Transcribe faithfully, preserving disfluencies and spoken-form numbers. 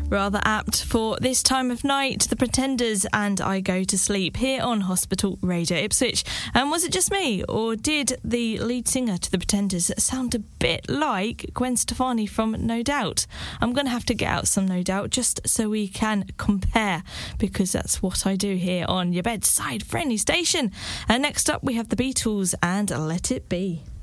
Rather apt for this time of night, The Pretenders and I Go to Sleep here on Hospital Radio Ipswich. And was it just me, or did the lead singer to The Pretenders sound a bit like Gwen Stefani from No Doubt? I'm going to have to get out some No Doubt just so we can compare, because that's what I do here on your bedside friendly station. And next up we have the Beatles and Let It Be.